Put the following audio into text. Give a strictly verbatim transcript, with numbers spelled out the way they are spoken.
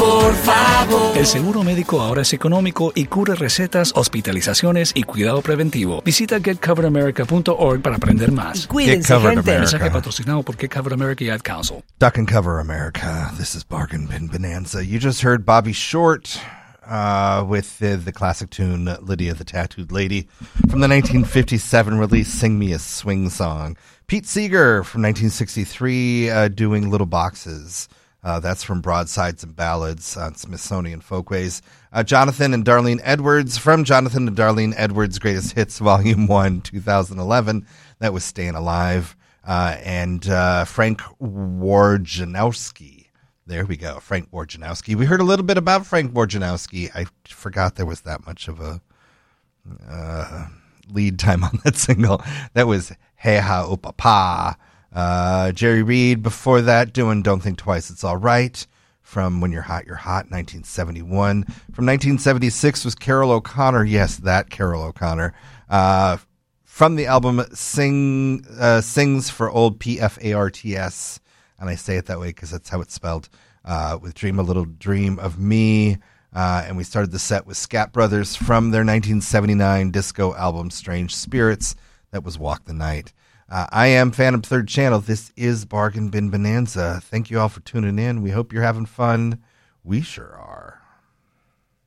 por favor. El seguro médico ahora es económico y cubre recetas, hospitalizaciones y cuidado preventivo. Visita get covered america punto org para aprender más. Cuídense, gente. Mensaje patrocinado por Get Covered America y Ad Council. Duck and Cover America. This is Bargain Bin Bonanza. You just heard Bobby Short uh, with the, the classic tune Lydia the Tattooed Lady from the nineteen fifty-seven release Sing Me a Swing Song. Pete Seeger from nineteen sixty-three uh, doing Little Boxes. Uh, that's from Broadsides and Ballads on Smithsonian Folkways. Uh, Jonathan and Darlene Edwards from Jonathan and Darlene Edwards Greatest Hits Volume one, twenty eleven. That was Staying Alive. Uh, and uh, Frank Warjanowski. There we go, Frank Warjanowski. We heard a little bit about Frank Warjanowski. I forgot there was that much of a uh, lead time on that single. That was Hey Ha Opa Pa. Uh, Jerry Reed before that doing Don't Think Twice, It's All Right from When You're Hot, You're Hot, nineteen seventy-one. From nineteen seventy-six was Carol O'Connor. Yes, that Carol O'Connor. Uh, from the album Sing uh, Sings for Old P F A R T S. And I say it that way because that's how it's spelled. Uh, with Dream a Little Dream of Me. Uh, and we started the set with Scat Brothers from their nineteen seventy-nine disco album Strange Spirits. That was Walk the Night. Uh, I am Phantom Third Channel. This is Bargain Bin Bonanza. Thank you all for tuning in. We hope you're having fun. We sure are.